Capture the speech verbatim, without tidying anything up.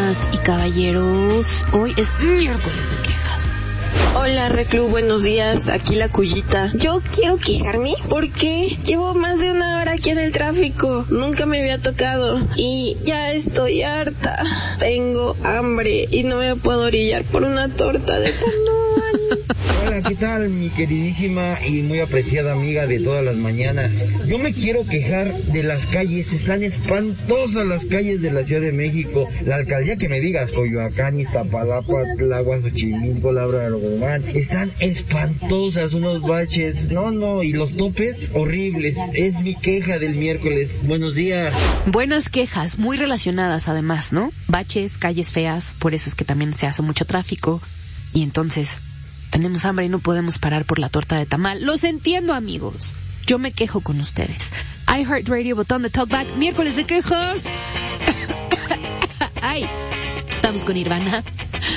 Damas y caballeros, hoy es miércoles de quejas. Hola Reclu, buenos días, aquí la Cuyita. Yo quiero quejarme porque llevo más de una hora aquí en el tráfico, nunca me había tocado y ya estoy harta. Tengo hambre y no me puedo orillar por una torta de tamal. Hola, ¿qué tal, mi queridísima y muy apreciada amiga de todas las mañanas? Yo me quiero quejar de las calles, están espantosas las calles de la Ciudad de México. La alcaldía que me digas, Coyoacán, Iztapalapa, Tláhuac, Xochimilco, Labra, Logomán, están espantosas, unos baches, no, no, y los topes horribles. Es mi queja del miércoles. Buenos días. Buenas quejas, muy relacionadas además, ¿no? Baches, calles feas, por eso es que también se hace mucho tráfico y entonces tenemos hambre y no podemos parar por la torta de tamal. Los entiendo, amigos. Yo me quejo con ustedes. iHeartRadio, botón de talkback, miércoles de quejas. Ay, vamos con Nirvana.